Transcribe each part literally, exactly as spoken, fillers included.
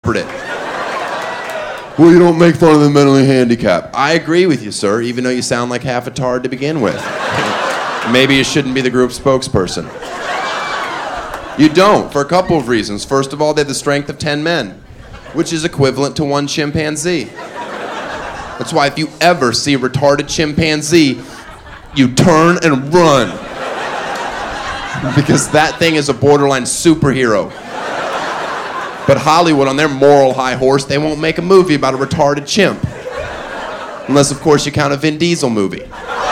interpret it. Well, you don't make fun of the mentally handicapped. I agree with you, sir, even though you sound like half a tard to begin with. Maybe you shouldn't be the group spokesperson. You don't, for a couple of reasons. First of all, they have the strength of ten men, which is equivalent to one chimpanzee. That's why if you ever see a retarded chimpanzee, you turn and run. Because that thing is a borderline superhero. But Hollywood, on their moral high horse, they won't make a movie about a retarded chimp. Unless, of course, you count a Vin Diesel movie.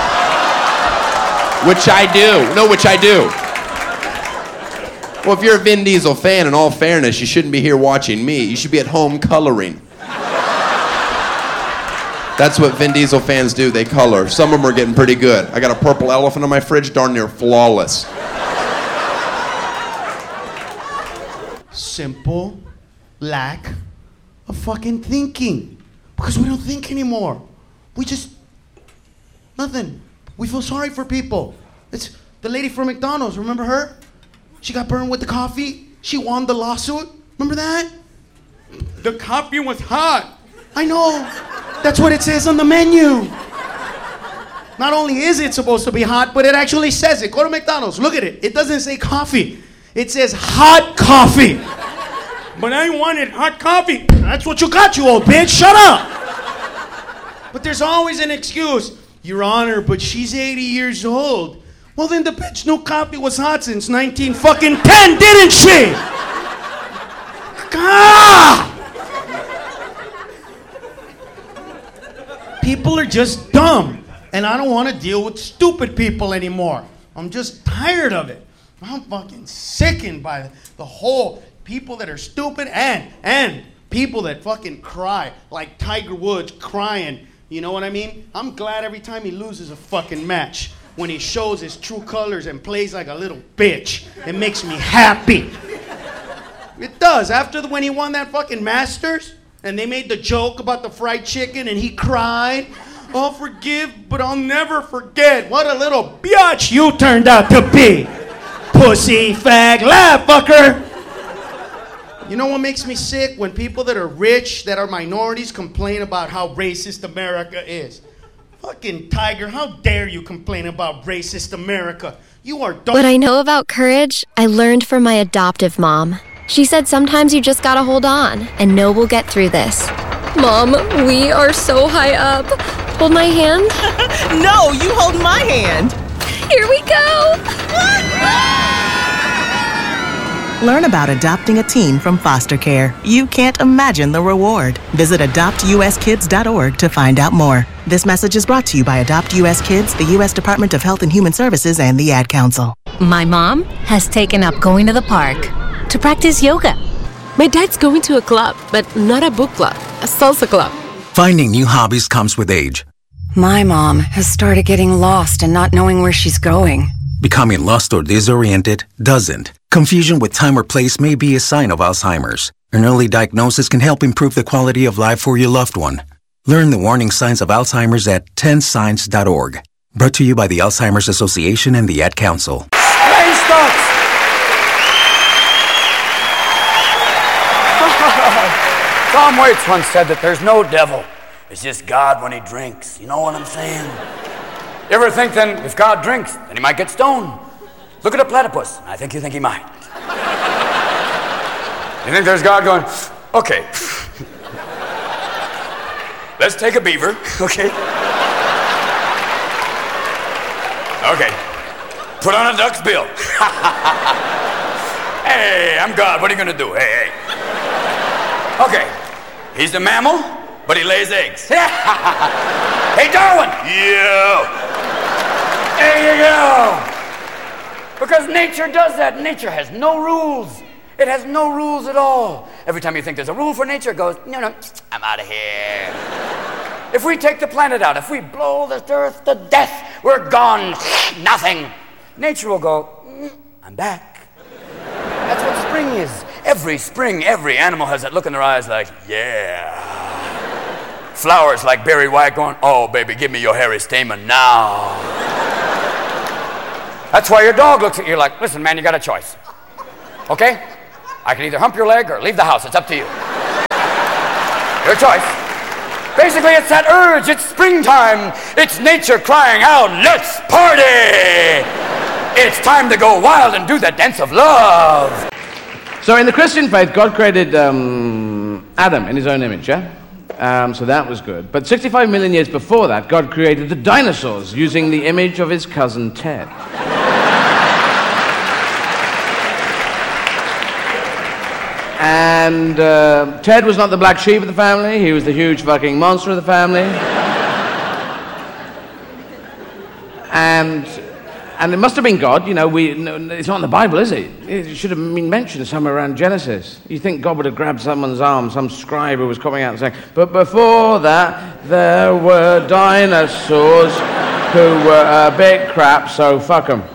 Which I do. No, which I do. Well, if you're a Vin Diesel fan, in all fairness, you shouldn't be here watching me. You should be at home coloring. That's what Vin Diesel fans do. They color. Some of them are getting pretty good. I got a purple elephant on my fridge, darn near flawless. Simple lack of fucking thinking. Because we don't think anymore. We just, nothing. We feel sorry for people. It's the lady from McDonald's, remember her? She got burned with the coffee. She won the lawsuit. Remember that? The coffee was hot. I know. That's what it says on the menu. Not only is it supposed to be hot, but it actually says it. Go to McDonald's, look at it. It doesn't say coffee. It says hot coffee. But I wanted hot coffee. That's what you got, you old bitch. Shut up. But there's always an excuse. Your Honor, but she's eighty years old. Well, then the bitch knew coffee was hot since nineteen fucking ten, didn't she? God! People are just dumb, and I don't want to deal with stupid people anymore. I'm just tired of it. I'm fucking sickened by the whole people that are stupid and and people that fucking cry, like Tiger Woods crying. You know what I mean? I'm glad every time he loses a fucking match, when he shows his true colors and plays like a little bitch. It makes me happy. It does. After the, when he won that fucking Masters, and they made the joke about the fried chicken, and he cried, "I'll forgive, but I'll never forget." What a little biatch you turned out to be. Pussy, fag, laugh, fucker. You know what makes me sick? When people that are rich, that are minorities, complain about how racist America is. Fucking Tiger, how dare you complain about racist America? You are dumb. What I know about courage, I learned from my adoptive mom. She said sometimes you just gotta hold on and know we'll get through this. Mom, we are so high up. Hold my hand. No, you hold my hand. Here we go. Learn about adopting a teen from foster care. You can't imagine the reward. Visit adopt u s kids dot org to find out more. This message is brought to you by Adopt U S Kids, the U S Department of Health and Human Services, and the Ad Council. My mom has taken up going to the park to practice yoga. My dad's going to a club, but not a book club, a salsa club. Finding new hobbies comes with age. My mom has started getting lost and not knowing where she's going. Becoming lost or disoriented doesn't. Confusion with time or place may be a sign of Alzheimer's. An early diagnosis can help improve the quality of life for your loved one. Learn the warning signs of Alzheimer's at ten signs dot org. Brought to you by the Alzheimer's Association and the Ad Council. Space Ducks! Tom Waits once said that there's no devil. It's just God when he drinks. You know what I'm saying? You ever think then, if God drinks, then he might get stoned? Look at a platypus. I think you think he might. You think there's God going, okay, let's take a beaver, okay? Okay, put on a duck's bill. Hey, I'm God, what are you gonna do? Hey, hey. Okay, he's a mammal, but he lays eggs. Hey, Darwin! Yeah! There you go! Because nature does that. Nature has no rules. It has no rules at all. Every time you think there's a rule for nature, it goes, no, no, I'm out of here. If we take the planet out, if we blow this earth to death, we're gone. Nothing. Nature will go, mm, I'm back. That's what spring is. Every spring, every animal has that look in their eyes like, yeah. Flowers like Barry White going, oh, baby, give me your hairy stamen now. That's why your dog looks at you like, listen, man, you got a choice. Okay? I can either hump your leg or leave the house. It's up to you. Your choice. Basically, it's that urge. It's springtime. It's nature crying out, let's party! It's time to go wild and do the dance of love. So in the Christian faith, God created um, Adam in his own image, yeah? Um, so that was good. But sixty-five million years before that, God created the dinosaurs using the image of his cousin Ted. And uh, Ted was not the black sheep of the family. He was the huge fucking monster of the family. and and it must have been God. You know, we no, it's not in the Bible, is it? It should have been mentioned somewhere around Genesis. You think God would have grabbed someone's arm, some scribe who was coming out and saying, but before that, there were dinosaurs who were a bit crap, so fuck them.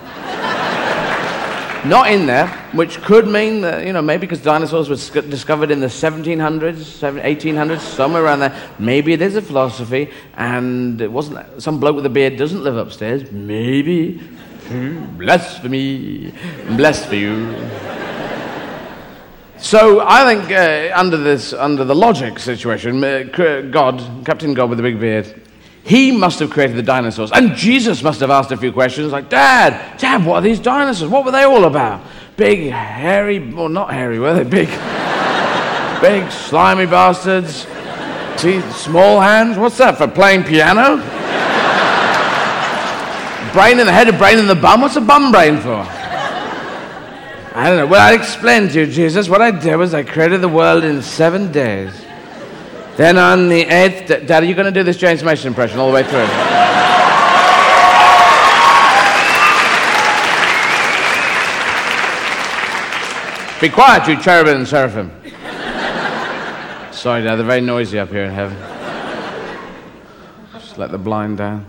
Not in there, which could mean that, you know, maybe because dinosaurs were sc- discovered in the seventeen hundreds, eighteen hundreds, somewhere around there. Maybe it is a philosophy, and it wasn't, some bloke with a beard doesn't live upstairs. Maybe. Blasphemy. Bless for you. So I think uh, under this, under the logic situation, uh, God, Captain God with the big beard, he must have created the dinosaurs. And Jesus must have asked a few questions like, Dad, Dad, what are these dinosaurs? What were they all about? Big, hairy, well, not hairy, were they? Big, big, slimy bastards. Teeth, small hands. What's that, for playing piano? Brain in the head, a brain in the bum? What's a bum brain for? I don't know. Well, I explained to you, Jesus. What I did was I created the world in seven days. Then on the eighth day, Dad, are you going to do this James Mason impression all the way through? Be quiet, you cherubim and seraphim. Sorry, Dad, they're very noisy up here in heaven. Just let the blind down.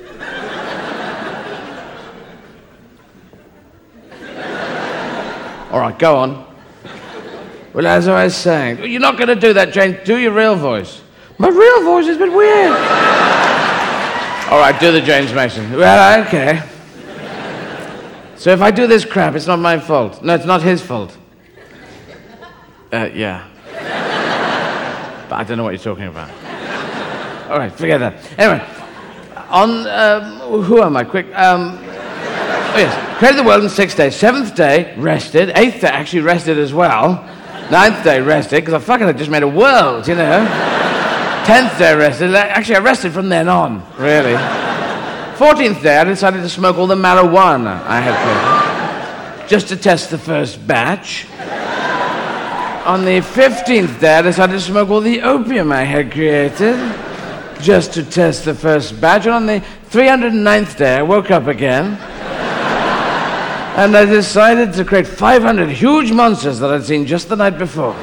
All right, go on. Well, as I was saying, you're not going to do that, James. Do your real voice. My real voice is a bit weird. All right, do the James Mason. Well, okay. So if I do this crap, it's not my fault. No, it's not his fault. Uh, yeah. But I don't know what you're talking about. All right, forget that. Anyway, on, um, who am I? Quick. Um, oh, yes. Created the world in six days. Seventh day, rested. Eighth day, actually rested as well. Ninth day, rested, because I fucking had just made a world, you know. Tenth day, rested. Actually, I rested from then on, really. Fourteenth day, I decided to smoke all the marijuana I had created, just to test the first batch. On the fifteenth day, I decided to smoke all the opium I had created, just to test the first batch. And on the three hundred ninth day, I woke up again. And I decided to create five hundred huge monsters that I'd seen just the night before.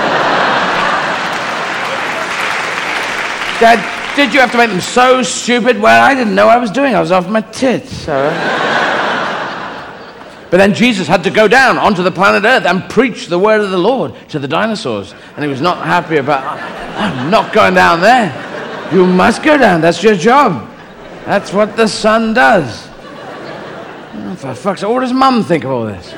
Dad, did you have to make them so stupid? Well, I didn't know what I was doing. I was off my tits. So. But then Jesus had to go down onto the planet Earth and preach the word of the Lord to the dinosaurs. And he was not happy about, I'm not going down there. You must go down. That's your job. That's what the son does. Oh, for fuck's sake, what does Mum think of all this?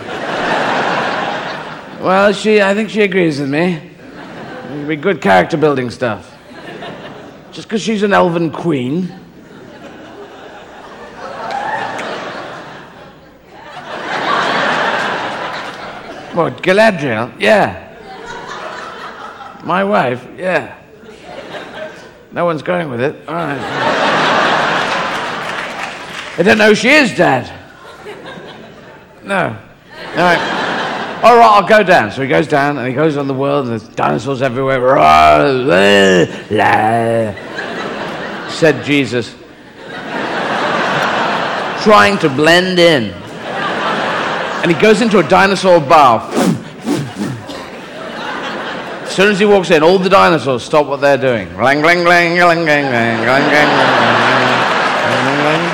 Well, she, I think she agrees with me. It'll be good character building stuff. Just because she's an elven queen. What, Galadriel? Yeah. My wife? Yeah. No one's going with it. All right. I don't know who she is, Dad. No. All right. All right, I'll go down. So he goes down, and he goes on the world, and there's dinosaurs everywhere. Said Jesus. Trying to blend in. And he goes into a dinosaur bar. As soon as he walks in, all the dinosaurs stop what they're doing. Glang, glang, glang, glang, glang, glang, glang, glang, glang.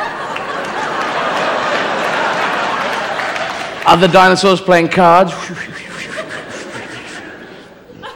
Other dinosaurs playing cards.